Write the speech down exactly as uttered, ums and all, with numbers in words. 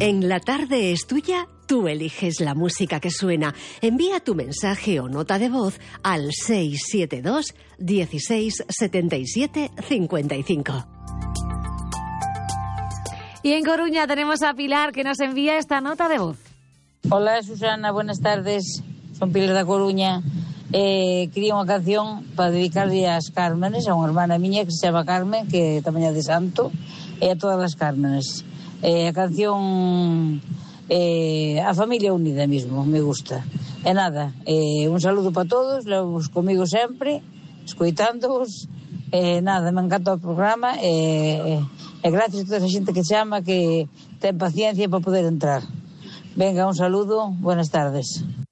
En La Tarde es Tuya, tú eliges la música que suena. Envía tu mensaje o nota de voz al seis siete dos, dieciséis, setenta y siete, cincuenta y cinco. Y en Coruña tenemos a Pilar, que nos envía esta nota de voz. Hola, Susana, buenas tardes. Son Pilar da Coruña. Eh, quería unha canción para dedicarle ás Cármenes, a unha hermana miña que se chama Carmen, que tamén é de Santo, e a todas as Cármenes. Eh, a canción eh, A Familia Unida mismo, me gusta. E nada, eh, un saludo para todos, levos comigo sempre, escoitándoos, e eh, nada, me encanta o programa, e eh, eh, gracias a toda esa xente que chama, que ten paciencia para poder entrar. Venga, un saludo, buenas tardes.